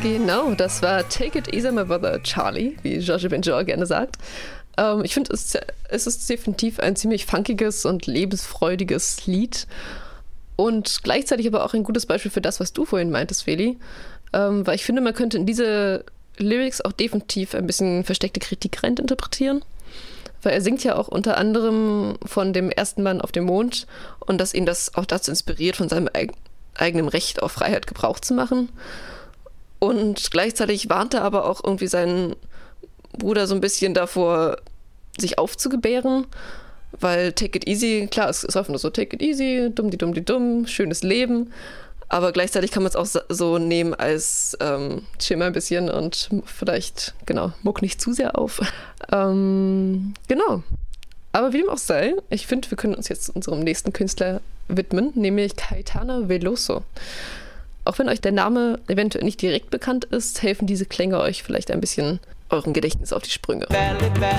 Genau, das war Take It Easy, My Brother Charlie, wie Georges Benjor gerne sagt. Ich finde, es ist definitiv ein ziemlich funkiges und lebensfreudiges Lied und gleichzeitig aber auch ein gutes Beispiel für das, was du vorhin meintest, Feli. Weil ich finde, man könnte in diese Lyrics auch definitiv ein bisschen versteckte Kritik reininterpretieren. Weil er singt ja auch unter anderem von dem ersten Mann auf dem Mond und dass ihn das auch dazu inspiriert, von seinem eigenen Recht auf Freiheit Gebrauch zu machen. Und gleichzeitig warnt er aber auch irgendwie seinen Bruder so ein bisschen davor, sich aufzugebären, weil Take It Easy, klar, es ist einfach nur so Take It Easy, dumm, schönes Leben, aber gleichzeitig kann man es auch so nehmen als chill mal ein bisschen und vielleicht, genau, muck nicht zu sehr auf. Genau. Aber wie dem auch sei, ich finde, wir können uns jetzt unserem nächsten Künstler widmen, nämlich Caetano Veloso. Auch wenn euch der Name eventuell nicht direkt bekannt ist, helfen diese Klänge euch vielleicht ein bisschen eurem Gedächtnis auf die Sprünge. Badly,